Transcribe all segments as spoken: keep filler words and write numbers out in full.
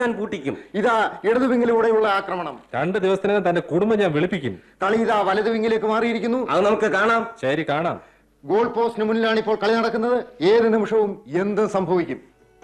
ഞാൻ പൂട്ടിക്കും. ഇതാ ഇടതുവിങ്ങിലൂടെയുള്ള ആക്രമണം. രണ്ട് ദിവസത്തിനകം തന്റെ കുടുംബം ഞാൻ വിളിപ്പിക്കും. കളി ഇതാ വലതുവിങ്ങിലേക്ക് മാറിയിരിക്കുന്നു. അത് നമുക്ക് കാണാം. ശരി, കാണാം. ഗോൾ പോസ്റ്റിന് മുന്നിലാണ് ഇപ്പോൾ കളി നടക്കുന്നത്. ഏത് നിമിഷവും എന്തും സംഭവിക്കും.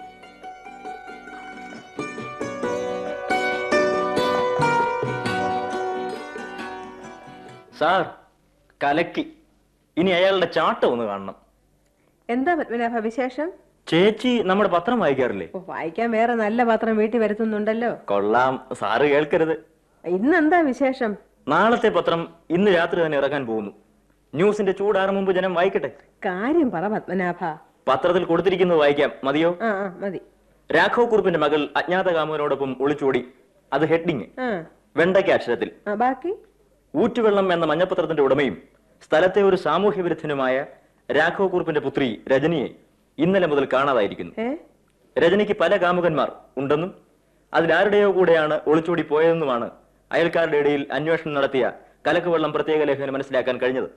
സാർ, കലക്കി. ഇനി അയാളുടെ ചാട്ടം ഒന്ന് കാണണം. എന്താ പത്മനാഭ വിശേഷം? ചേച്ചി നമ്മുടെ പത്രം വായിക്കാറില്ലേ? വായിക്കാൻ വേറെ നല്ല പത്രം വീട്ടിൽ വരുത്തുന്നുണ്ടല്ലോ. കൊള്ളാം. സാറ് കേൾക്കരുത്. ഇന്നെന്താ വിശേഷം? നാളത്തെ പത്രം ഇന്ന് രാത്രി തന്നെ ഇറക്കാൻ പോകുന്നു. ന്യൂസിന്റെ ചൂടാറും മുമ്പ് ജനം വായിക്കട്ടെ. കാര്യം പറ പത്മനാഭ. പത്രത്തിൽ കൊടുത്തിരിക്കുന്നത് വായിക്കാം. മതിയോ? ആ മതി. രാഘവ കുറുപ്പിന്റെ മകൾ അജ്ഞാത കാമുകനോടൊപ്പം ഒളിച്ചോടി. അത് ഹെഡിങ്. വെണ്ടയ്ക്ക അക്ഷരത്തിൽ. ബാക്കി ഊറ്റുവെള്ളം എന്ന മഞ്ഞപത്രത്തിന്റെ ഉടമയും സ്ഥലത്തെ ഒരു സാമൂഹ്യ വിരുദ്ധനുമായ രാഘവ കുറുപ്പിന്റെ പുത്രി രജനിയെ ഇന്നലെ മുതൽ കാണാതായിരിക്കുന്നു. രജനിക്ക് പല കാമുകന്മാർ ഉണ്ടെന്നും അതിലാരുടെയോ കൂടെയാണ് ഒളിച്ചോടി പോയതെന്നുമാണ് അയൽക്കാരുടെ ഇടയിൽ അന്വേഷണം നടത്തിയ കലക്കുവെള്ളം പ്രത്യേക ലേഖനം മനസ്സിലാക്കാൻ കഴിഞ്ഞത്.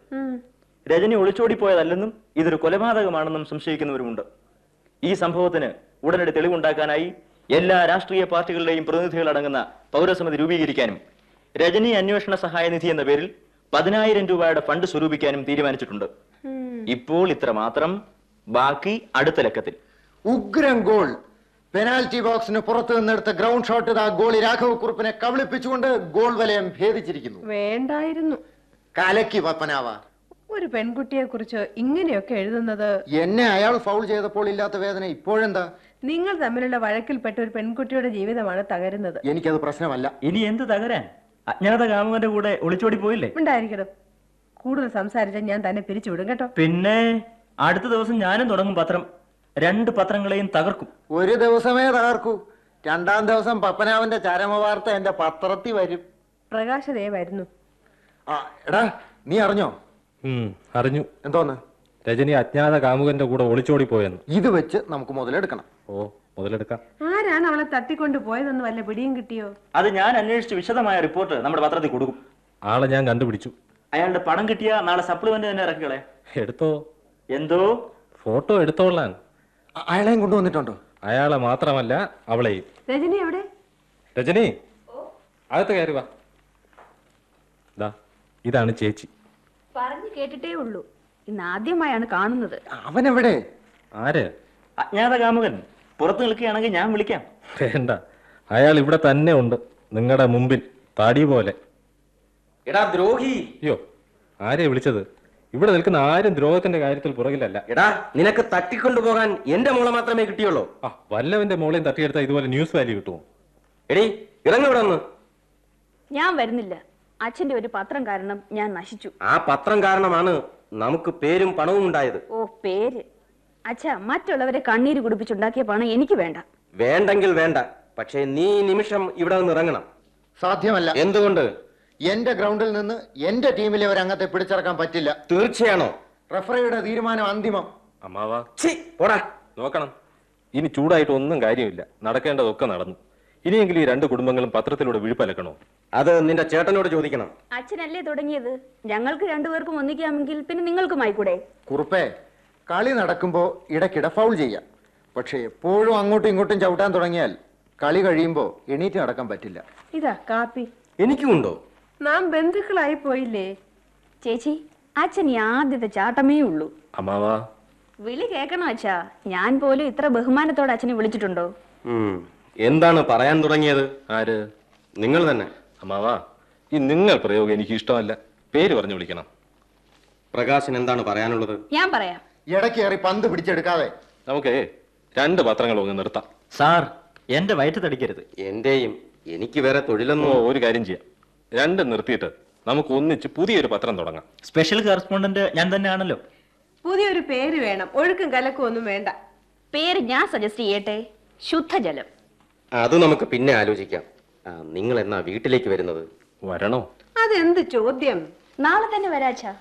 രജനി ഒളിച്ചോടി പോയതല്ലെന്നും ഇതൊരു കൊലപാതകമാണെന്നും സംശയിക്കുന്നവരുമുണ്ട്. ഈ സംഭവത്തിന് ഉടനടി തെളിവുണ്ടാക്കാനായി എല്ലാ രാഷ്ട്രീയ പാർട്ടികളുടെയും പ്രതിനിധികൾ അടങ്ങുന്ന പൗരസമിതി രൂപീകരിക്കാനും രജനി അന്വേഷണ സഹായ നിധി എന്ന പേരിൽ പതിനായിരം രൂപയുടെ ഫണ്ട് സ്വരൂപിക്കാനും തീരുമാനിച്ചിട്ടുണ്ട്. ഇപ്പോൾ ഇത്ര മാത്രം. ബാക്കി അടുത്ത ലക്കത്തിൽ. ഉഗ്രം ഗോൾ. പെനാൽറ്റി ബോക്സിന് പുറത്തു നിന്നെടുത്ത ഗ്രൗണ്ട് ഷോട്ട് ഇതാ ഗോളി രാഘവ കുറുപ്പിനെ കബളിപ്പിച്ചുകൊണ്ട് ഗോൾ വലയം ഭേദിച്ചിരിക്കുന്നു. വേണ്ടായിരുന്നു. കലക്കി പത്മനാഭ. ഒരു പെൺകുട്ടിയെ കുറിച്ച് ഇങ്ങനെയൊക്കെ എഴുതുന്നത്. എന്നെ അയാൾ ഫൗൾ ചെയ്തപ്പോൾ ഇല്ലാത്ത വേദന ഇപ്പോഴെന്താ? നിങ്ങൾ തമ്മിലുള്ള വഴക്കിൽപ്പെട്ട ഒരു പെൺകുട്ടിയുടെ ജീവിതമാണ് തകരുന്നത്. എനിക്കത് പ്രശ്നമല്ല. ഇനി എന്ത് തകരാൻ? അജ്ഞാത കാമുകന്റെ കൂടെ ഒളിച്ചോടി പോയില്ലേ? ഉണ്ടായിരിക്കണം. കൂടുതൽ സംസാരിച്ചാൽ ഞാൻ തന്നെ പിരിച്ചുവിടും കേട്ടോ. പിന്നെ അടുത്ത ദിവസം ഞാനും തുടങ്ങും പത്രം. രണ്ട് പത്രങ്ങളെയും തകർക്കും. ഒരു ദിവസമേ തകർക്കൂ. രണ്ടാം ദിവസം പപ്പനാവന്റെ ചരമ വാർത്ത എന്റെ പത്രത്തിൽ വരും. പ്രകാശതേ വരുന്നു. ആ എടാ, നീ അറിഞ്ഞോ? അറിഞ്ഞു. എന്തോന്ന്? രജനി അജ്ഞാത കാമുകന്റെ കൂടെ ഒളിച്ചോടി പോയെന്ന്. ഇത് വെച്ച് നമുക്ക് മുതലെടുക്കണം. ഓ, മുതലെടുക്കാം. ആരാണ് അവളെ തട്ടിക്കൊണ്ട് പോയതെന്ന് വല്ല പിടിയും കിട്ടിയോ? അത് ഞാൻ അന്വേഷിച്ച് വിശദമായ റിപ്പോർട്ട് നമ്മുടെ പത്രത്തിൽ കൊടുക്കും. ആളെ ഞാൻ കണ്ടുപിടിച്ചു. അയാളുടെ പണം കിട്ടിയ നാളെ സപ്ലിമെന്റ് തന്നെ ഇറക്കികളെ. എടുത്തോ? എന്തോ? ഫോട്ടോ എടുത്തോളാൻ. അയാളെയും കൊണ്ടുവന്നിട്ടുണ്ടോ? അയാളെ മാത്രമല്ല അവളെയും. രജനി എവിടെ? രജനി, അകത്ത് കയറി വാ. ദാ, ഇതാണ് ചേച്ചി. പറഞ്ഞു കേട്ടിട്ടേ ഉള്ളൂ. ഇന്ന് ആദ്യമായാണ് കാണുന്നത്. അവനെവിടെ? ആര്? അജ്ഞാത കാമുകൻ. പുറത്ത് നിൽക്കുകയാണെങ്കിൽ ഞാൻ വിളിക്കാം. വേണ്ട, അയാൾ ഇവിടെ തന്നെ ഉണ്ട്, നിങ്ങളുടെ മുമ്പിൽ, താടി പോലെ. എടാ ദ്രോഹി! അയ്യോ, ആരെയാ വിളിച്ചത്? ഇവിടെ നിൽക്കുന്ന ആരും ദ്രോഹത്തിന്റെ കാര്യത്തിൽ പുറകിലല്ല. എടാ, നിനക്ക് തട്ടിക്കൊണ്ടുപോകാൻ എന്റെ മോളെ മാത്രമേ കിട്ടിയുള്ളൂ. ആ, വല്ലവന്റെ മോളെയും തട്ടിയെടുത്താൽ ഇതുപോലെ ന്യൂസ് വാല്യൂ കിട്ടുമോ? എടീ, ഇറങ്ങിവിടെ നിന്ന്. ഞാൻ വരുന്നില്ല. അച്ഛന്റെ ഒരു പത്രം കാരണം ഞാൻ നശിച്ചു. ആ പത്രം കാരണമാണ് നമുക്ക് പേരും പണവും ഉണ്ടായത്. ഓ, പേര്. അച്ഛാ, മറ്റുള്ളവരെ കണ്ണീര് കുടിപ്പിച്ചുണ്ടാക്കിയ പണം എനിക്ക് വേണ്ട. വേണ്ടെങ്കിൽ വേണ്ട, പക്ഷേ നീ നിമിഷം ഇവിടെ നിന്ന് ഇറങ്ങണം. സാധ്യമല്ല. എന്തുകൊണ്ട്? എന്റെ ഗ്രൗണ്ടിൽ നിന്ന് എന്റെ ടീമിലെ ഒരു അംഗത്തെ പിടിച്ചിറക്കാൻ പറ്റില്ല. തീർച്ചയാണോ? റഫറിയുടെ തീരുമാനം അന്തിമം. അമ്മാവാ, പോടാ. നോക്കണം, ഇനി ചൂടായിട്ട് ഒന്നും കാര്യമില്ല. നടക്കേണ്ടതൊക്കെ നടന്നു. ഇനിയെങ്കിലും ഈ രണ്ട് കുടുംബങ്ങളും പത്രത്തിലൂടെ വിഴുപ്പലക്കണോ? അത് നിന്റെ ചേട്ടനോട് ചോദിക്കണം. അച്ഛനല്ലേ തുടങ്ങിയത്. ഞങ്ങൾക്ക് രണ്ടുപേർക്കും ഒന്നിക്കാമെങ്കിൽ പിന്നെ നിങ്ങൾക്കുമായിക്കൂടെ? കുറുപ്പേ, കളി നടക്കുമ്പോ ഇടയ്ക്കിടെ ഫൗൾ ചെയ്യാം. പക്ഷെ എപ്പോഴും അങ്ങോട്ടും ഇങ്ങോട്ടും ചവിട്ടാൻ തുടങ്ങിയാൽ കളി കഴിയുമ്പോ എണീറ്റ് നടക്കാൻ പറ്റില്ല. ഇതാ കാപ്പി. എനിക്കുമുണ്ടോ? നാം ബന്ധുക്കളായി പോയില്ലേ? ചേച്ചി, അച്ഛൻ ഈ ആദ്യത്തെ ചാട്ടമേ ഉള്ളൂ. അമ്മാവാ, വിളി കേൾക്കണോ അച്ഛാ? ഞാൻ പോലും ഇത്ര ബഹുമാനത്തോടെ അച്ഛനെ വിളിച്ചിട്ടുണ്ടോ? എന്താണ് പറയാൻ തുടങ്ങിയത്? ആര്? നിങ്ങൾ തന്നെ. അമ്മാവാ, ഈ നിങ്ങൾ പ്രയോഗം എനിക്ക് ഇഷ്ടമല്ല. പേര് പറഞ്ഞു വിളിക്കണം. പ്രകാശൻ എന്താണ് പറയാനുള്ളത്? ഞാൻ പറയാം. ഇടയ്ക്കേറി പന്ത് പിടിച്ചെടുക്കാതെ നമുക്ക് രണ്ട് പത്രങ്ങൾ ഒന്ന് നിർത്താം. സാർ, എന്റെ വയറ്റ് തടിക്കരുത്. എന്റെയും. എനിക്ക് വേറെ തൊഴിലൊന്നും. ഒരു കാര്യം ചെയ്യാം, രണ്ട് നിർത്തിയിട്ട് നമുക്ക് ഒന്നിച്ച് പുതിയൊരു പത്രം തുടങ്ങാം. സ്പെഷ്യൽ കറസ്പോണ്ടന്റ് ഞാൻ തന്നെയാണല്ലോ. പുതിയൊരു പേര് വേണം. ഒഴുക്കും കലക്കും ഒന്നും വേണ്ട. പേര് ഞാൻ സജസ്റ്റ് ചെയ്യട്ടെ. ശുദ്ധജലം. അത് നമുക്ക് പിന്നെ ആലോചിക്കാം. നിങ്ങൾ എന്നാ വീട്ടിലേക്ക് വരുന്നത്? വരണോ? അതെന്ത് ചോദ്യം? നാളെ തന്നെ വരാച്ചാ.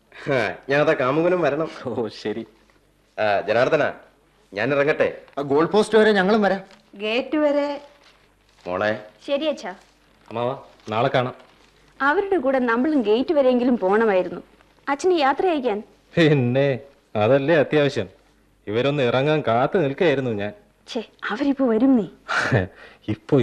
ഞാൻ കാമുകനും വരണം. ഓ ശരി. ജനാർദ്ദന, ഞാൻ ഇറങ്ങട്ടെ. ഗോൾ പോസ്റ്റ് വരെ ഞങ്ങളും വരാം. ഗേറ്റ് വരെ. മോളെ. ശരി അച്ഛാ. അമ്മാവാ, നാളെ കാണാം. അവരുടെ കൂടെ നമ്മളും ഗേറ്റ് വരെയെങ്കിലും പോണമായിരുന്നു. അച്ഛന് യാത്ര അയക്കാൻ. പിന്നെ അതല്ലേ അത്യാവശ്യം. ഇവരൊന്ന് ഇറങ്ങാൻ കാത്തു നിൽക്കുകയായിരുന്നു ഞാൻ. ഛേ, അവരിപ്പോ വരും. നീ ഇപ്പൊ